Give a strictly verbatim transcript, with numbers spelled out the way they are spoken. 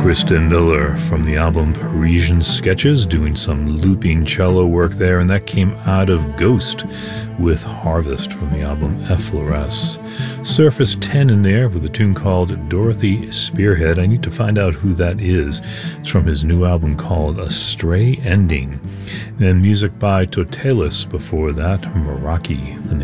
Kristen Miller from the album Parisian Sketches, doing some looping cello work there, and that came out of Ghost with Harvest from the album Effloresce. Surface ten in there with a tune called Dorothy Spearhead. I need to find out who that is. It's from his new album called A Stray Ending. Then music by Totalis before that, Meraki, the name